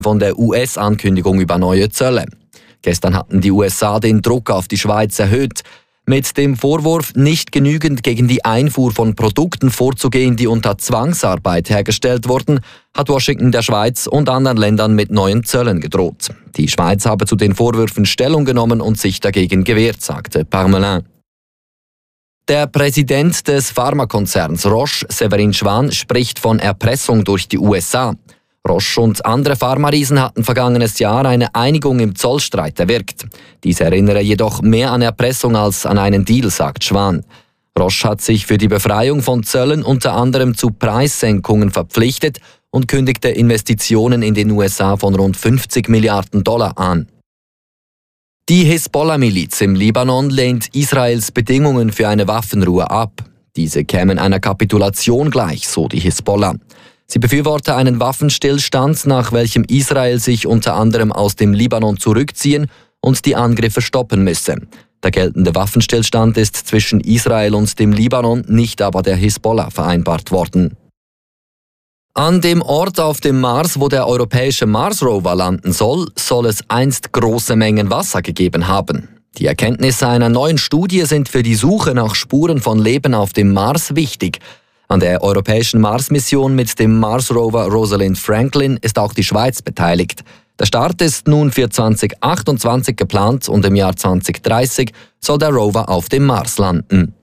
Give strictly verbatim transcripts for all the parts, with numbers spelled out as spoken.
von der U S-Ankündigung über neue Zölle. Gestern hatten die U S A den Druck auf die Schweiz erhöht. Mit dem Vorwurf, nicht genügend gegen die Einfuhr von Produkten vorzugehen, die unter Zwangsarbeit hergestellt wurden, hat Washington der Schweiz und anderen Ländern mit neuen Zöllen gedroht. Die Schweiz habe zu den Vorwürfen Stellung genommen und sich dagegen gewehrt, sagte Parmelin. Der Präsident des Pharmakonzerns Roche, Severin Schwan, spricht von Erpressung durch die U S A. Roche und andere Pharmariesen hatten vergangenes Jahr eine Einigung im Zollstreit erwirkt. Dies erinnere jedoch mehr an Erpressung als an einen Deal, sagt Schwan. Roche hat sich für die Befreiung von Zöllen unter anderem zu Preissenkungen verpflichtet und kündigte Investitionen in den U S A von rund fünfzig Milliarden Dollar an. Die Hisbollah-Miliz im Libanon lehnt Israels Bedingungen für eine Waffenruhe ab. Diese kämen einer Kapitulation gleich, so die Hisbollah. Sie befürworte einen Waffenstillstand, nach welchem Israel sich unter anderem aus dem Libanon zurückziehen und die Angriffe stoppen müsse. Der geltende Waffenstillstand ist zwischen Israel und dem Libanon, nicht aber der Hisbollah vereinbart worden. An dem Ort auf dem Mars, wo der europäische Mars-Rover landen soll, soll es einst große Mengen Wasser gegeben haben. Die Erkenntnisse einer neuen Studie sind für die Suche nach Spuren von Leben auf dem Mars wichtig. An der europäischen Mars-Mission mit dem Mars-Rover Rosalind Franklin ist auch die Schweiz beteiligt. Der Start ist nun für zwanzig achtundzwanzig geplant und im Jahr zwanzig dreißig soll der Rover auf dem Mars landen.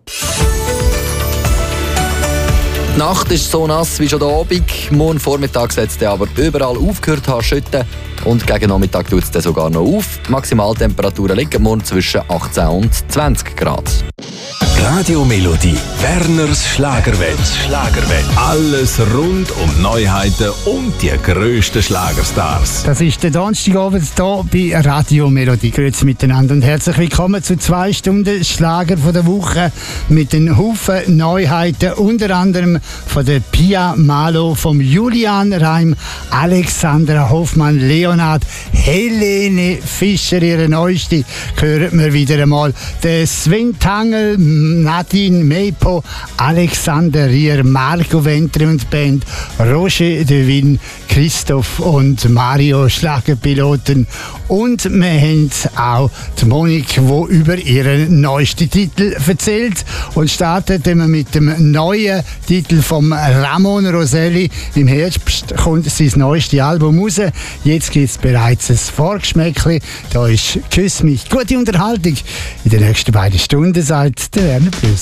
Die Nacht ist so nass wie schon der Abend. Morgen Vormittag setzt er aber überall aufgehört zu schütten und gegen Nachmittag tut es dann sogar noch auf. Die Maximaltemperaturen liegen morgen zwischen achtzehn und zwanzig Grad. Radio Melodie, Werners Schlagerwelt. Schlagerwelt. Alles rund um Neuheiten und die grössten Schlagerstars. Das ist der Donnerstagabend hier bei Radio Melodie. Grüezi miteinander und herzlich willkommen zu zwei Stunden Schlager von der Woche mit den Haufen Neuheiten, unter anderem von der Pia Malo, vom Julian Reim, Alexandra Hoffmann, Leonard, Helene Fischer, ihre neueste, hören wir wieder einmal. Der Sven Tangel, Nadine Meipo, Alexander Rier, Marco Ventri und Band, Roger Devin, Christoph und Mario, Schlagerpiloten. Und wir haben auch die Monique, die über ihren neuesten Titel erzählt. Und startet wir mit dem neuen Titel von Ramon Roselli. Im Herbst kommt sein neuestes Album raus. Jetzt gibt es bereits ein Vorgeschmäckchen. Da ist «Küss mich». Gute Unterhaltung in den nächsten beiden Stunden, sagt der Werner Plüss.